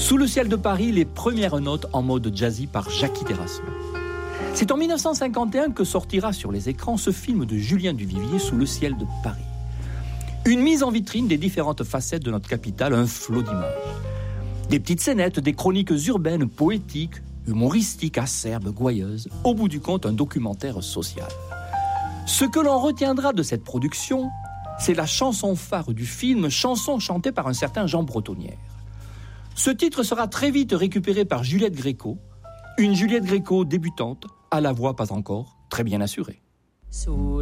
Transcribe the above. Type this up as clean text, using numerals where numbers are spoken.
Sous le ciel de Paris, les premières notes en mode jazzy par Jackie Terrassou. C'est en 1951 que sortira sur les écrans ce film de Julien Duvivier, Sous le ciel de Paris. Une mise en vitrine des différentes facettes de notre capitale, un flot d'images. Des petites scénettes, des chroniques urbaines, poétiques, humoristiques, acerbes, gouailleuses. Au bout du compte, un documentaire social. Ce que l'on retiendra de cette production, c'est la chanson phare du film, chanson chantée par un certain Jean Bretonnière. Ce titre sera très vite récupéré par Juliette Gréco, une Juliette Gréco débutante, à la voix pas encore très bien assurée. Sous